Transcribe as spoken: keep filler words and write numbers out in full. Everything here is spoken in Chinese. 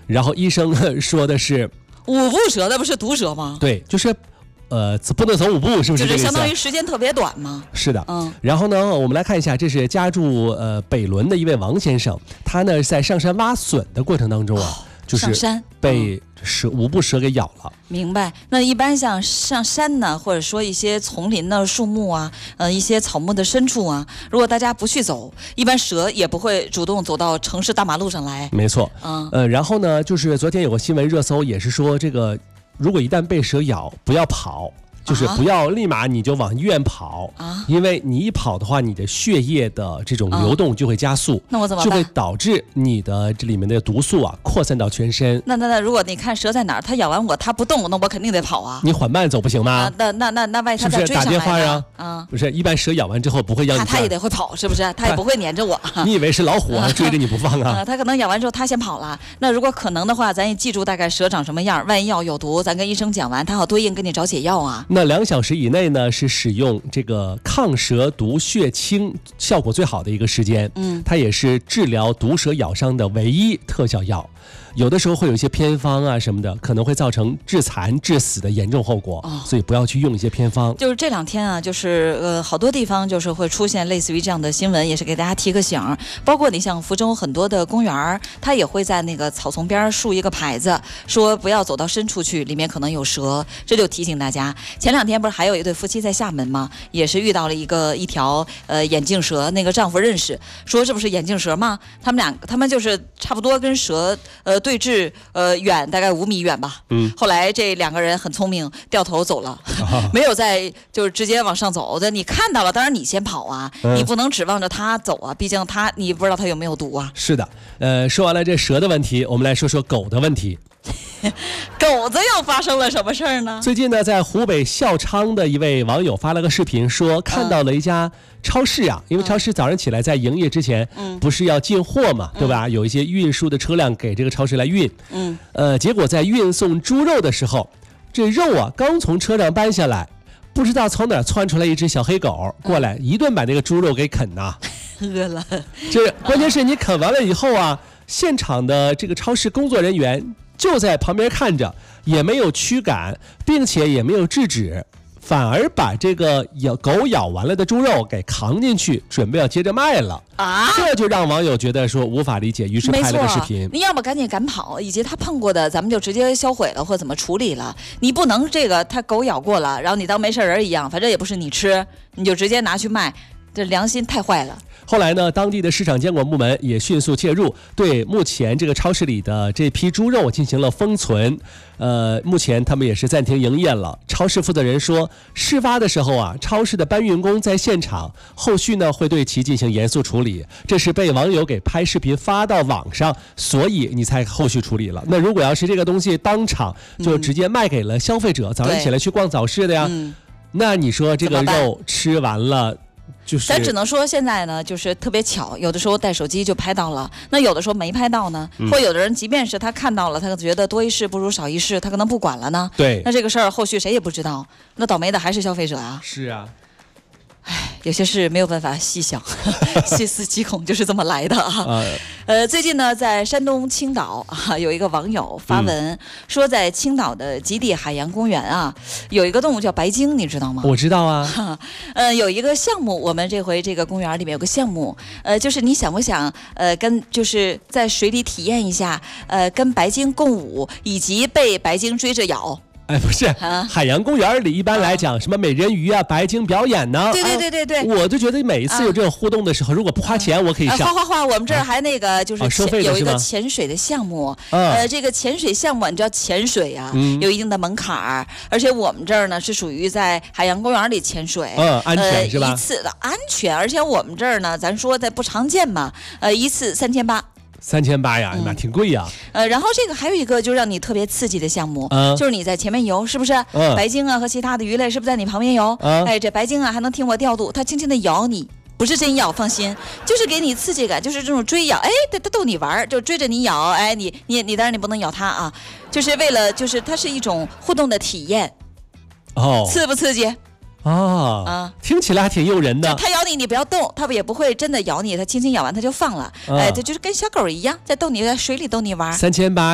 然后医生说的是五步蛇，那不是毒蛇吗？ 对，就是呃不能走五步，是不是这个意思？ 就是相当于时间特别短吗？ 是的， 嗯。 然后呢，我们来看一下，这是家住呃北仑的一位王先生，他呢在上山挖笋的过程当中啊， 哦、 就是被蛇、嗯、五步蛇给咬了。 明白。那一般像上山呢，或者说一些丛林的树木啊，呃，一些草木的深处啊，如果大家不去走，一般蛇也不会主动走到城市大马路上来。 没错， 嗯， 呃，然后呢，就是昨天有个新闻热搜，也是说这个，如果一旦被蛇咬，不要跑。就是不要立马你就往医院跑啊，因为你一跑的话，你的血液的这种流动就会加速， 那我怎么办？ 就会导致你的这里面的毒素啊扩散到全身。 那那那，如果你看蛇在哪儿，它咬完我，它不动，那我肯定得跑啊。 你缓慢走不行吗？ 啊、那那那那万一它再追上来呢？ 是不是打电话呀？ 啊， 不是，一般蛇咬完之后不会让你， 它它也得会跑，是不是？它也不会黏着我。 你以为是老虎啊，追着你不放啊？ 啊，它可能咬完之后它先跑了。那如果可能的话，咱也记住大概蛇长什么样，万一要有毒，咱跟医生讲完，他好对应给你找解药啊。 那两小时以内。内呢是使用这个抗蛇毒血清效果最好的一个时间，嗯，它也是治疗毒蛇咬伤的唯一特效药。有的时候会有一些偏方啊什么的，可能会造成致残致死的严重后果，哦、所以不要去用一些偏方。 就是这两天啊，就是呃好多地方就是会出现类似于这样的新闻，也是给大家提个醒。包括你像福州很多的公园，它也会在那个草丛边竖一个牌子，说不要走到深处去，里面可能有蛇。这就提醒大家。前两天不是还有一对夫妻在厦门吗？也是遇到了一个一条呃眼镜蛇，那个丈夫认识，说这不是眼镜蛇吗？他们俩他们就是差不多跟蛇呃。对峙呃远大概五米远吧，嗯，后来这两个人很聪明，掉头走了，啊、没有再就是直接往上走的。你看到了，当然你先跑啊，嗯、你不能指望着他走啊，毕竟他你不知道他有没有毒啊。 是的，呃，说完了这蛇的问题，我们来说说狗的问题。 狗子又发生了什么事儿呢？ 最近呢，在湖北孝昌的一位网友发了个视频，说看到了一家超市啊，嗯、因为超市早上起来在营业之前，嗯，不是要进货嘛，嗯、对吧？有一些运输的车辆给这个超市来运，嗯，呃，结果在运送猪肉的时候，这肉啊刚从车上搬下来，不知道从哪窜出来一只小黑狗过来，嗯、一顿把那个猪肉给啃呐， 饿了。 这关键是你啃完了以后啊，现场的这个超市工作人员就在旁边看着，也没有驱赶，并且也没有制止，反而把这个咬狗咬完了的猪肉给扛进去，准备要接着卖了啊！这就让网友觉得说无法理解，于是拍了个视频。 你要么赶紧赶跑，以及他碰过的咱们就直接销毁了或怎么处理了。你不能这个他狗咬过了，然后你当没事人一样，反正也不是你吃，你就直接拿去卖，这良心太坏了。 后来呢，当地的市场监管部门也迅速介入，对目前这个超市里的这批猪肉进行了封存。呃，目前他们也是暂停营业了。超市负责人说，事发的时候啊，超市的搬运工在现场，后续呢会对其进行严肃处理。这是被网友给拍视频发到网上，所以你才后续处理了。那如果要是这个东西当场就直接卖给了消费者，嗯、早上起来去逛早市的呀，嗯、那你说这个肉吃完了。就是、 咱只能说现在呢，就是特别巧，有的时候带手机就拍到了，那有的时候没拍到呢，嗯、或有的人即便是他看到了，他觉得多一事不如少一事，他可能不管了呢。 对， 那这个事儿后续谁也不知道，那倒霉的还是消费者啊。 是啊。 唉，有些事没有办法细想，细思极恐就是这么来的啊。呃, 呃，最近呢，在山东青岛啊，有一个网友发文、嗯、说，在青岛的极地海洋公园啊，有一个动物叫白鲸，你知道吗？ 我知道啊。 呃，有一个项目，我们这回这个公园里面有个项目，呃，就是你想不想呃，跟就是在水里体验一下，呃，跟白鲸共舞，以及被白鲸追着咬。 哎，不是，啊、海洋公园里一般来讲，啊、什么美人鱼啊、白鲸表演呢？ 对对对对对， 啊、我就觉得每一次有这种互动的时候，啊、如果不花钱，我可以上。 花花花，我们这儿还那个就是、 啊、收费的有一个潜水的项目， 啊、 呃，这个潜水项目你知道潜水啊，嗯、有一定的门槛儿，而且我们这儿呢是属于在海洋公园里潜水， 嗯，安全、呃、是吧？ 一次的安全，而且我们这儿呢，咱说在不常见嘛，呃，一次三千八。 三千八呀，那、嗯、挺贵呀。 呃，然后这个还有一个就让你特别刺激的项目，嗯、就是你在前面游，是不是？嗯、白鲸啊和其他的鱼类是不是在你旁边游？嗯、哎，这白鲸啊还能听我调度，它轻轻的咬你，不是真咬，放心，就是给你刺激感，就是这种追咬，哎，它它逗你玩，就追着你咬，哎，你你你当然你不能咬它啊，就是为了就是它是一种互动的体验。 哦， 刺不刺激？ 啊啊，听起来还挺诱人的。 它咬你，你不要动，它也不会真的咬你，它轻轻咬完它就放了。嗯、哎，它就是跟小狗一样，在逗你，在水里逗你玩。 三千八。